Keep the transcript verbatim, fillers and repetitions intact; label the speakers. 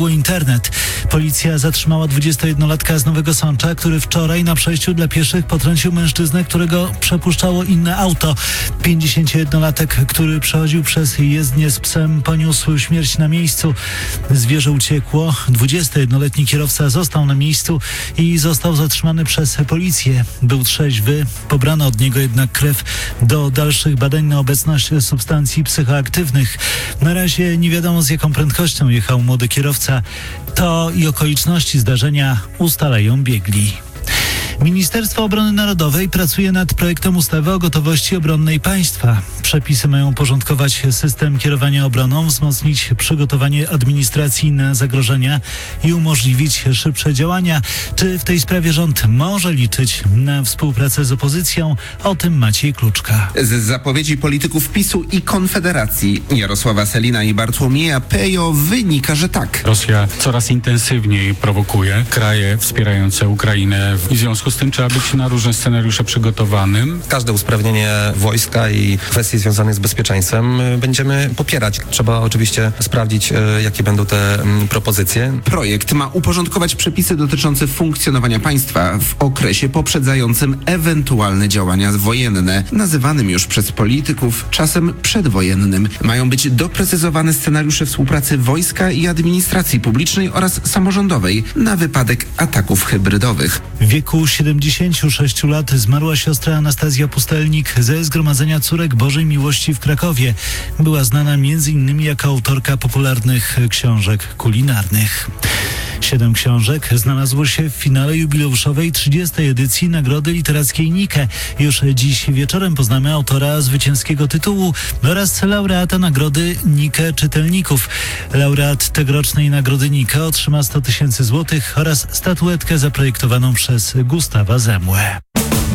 Speaker 1: Internet. Policja zatrzymała dwudziestojednolatka z Nowego Sącza, który wczoraj na przejściu dla pieszych potrącił mężczyznę, którego przepuszczało inne auto. pięćdziesięciojednolatek, który przechodził przez jezdnię z psem, poniósł śmierć na miejscu. Zwierzę uciekło. dwudziestojednoletni kierowca został na miejscu i został zatrzymany przez policję. Był trzeźwy. Pobrano od niego jednak krew do dalszych badań na obecność substancji psychoaktywnych. Na razie nie wiadomo, z jaką prędkością jechał młody kierowca. To i okoliczności zdarzenia ustalają biegli. Ministerstwo Obrony Narodowej pracuje nad projektem ustawy o gotowości obronnej państwa. Przepisy mają uporządkować system kierowania obroną, wzmocnić przygotowanie administracji na zagrożenia i umożliwić szybsze działania. Czy w tej sprawie rząd może liczyć na współpracę z opozycją? O tym Maciej Kluczka.
Speaker 2: Z zapowiedzi polityków PiSu i Konfederacji Jarosława Sellina i Bartłomieja Pejo wynika, że tak.
Speaker 3: Rosja coraz intensywniej prowokuje kraje wspierające Ukrainę. W związku z tym trzeba być na różne scenariusze przygotowanym.
Speaker 4: Każde usprawnienie wojska i kwestii związanych z bezpieczeństwem będziemy popierać. Trzeba oczywiście sprawdzić, jakie będą te propozycje.
Speaker 2: Projekt ma uporządkować przepisy dotyczące funkcjonowania państwa w okresie poprzedzającym ewentualne działania wojenne, nazywanym już przez polityków czasem przedwojennym. Mają być doprecyzowane scenariusze współpracy wojska i administracji publicznej oraz samorządowej na wypadek ataków hybrydowych.
Speaker 1: W wieku siedemdziesięciu sześciu lat zmarła siostra Anastazja Pustelnik ze Zgromadzenia Córek Bożej Miłości w Krakowie. Była znana między innymi jako autorka popularnych książek kulinarnych. Siedem książek znalazło się w finale jubileuszowej trzydziestej edycji Nagrody Literackiej Nike. Już dziś wieczorem poznamy autora zwycięskiego tytułu oraz laureata Nagrody Nike Czytelników. Laureat tegorocznej Nagrody Nike otrzyma sto tysięcy złotych oraz statuetkę zaprojektowaną przez Gustawa Zemłę.